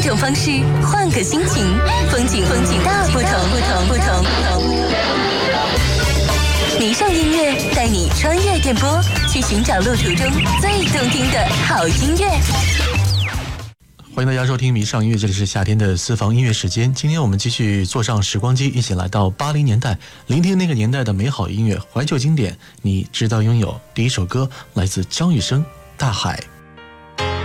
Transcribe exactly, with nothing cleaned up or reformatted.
种方式，换个心情，风景风景大不同，不同不同不同。迷上音乐带你穿越电波，去寻找路途中最动听的好音乐。 欢迎大家收听《迷上音乐》，这里是夏天的私房音乐时间。今天我们继续坐上时光机，一起来到八零年代，聆听那个年代的美好音乐、怀旧经典。你知道拥有第一首歌来自张雨生《大海》。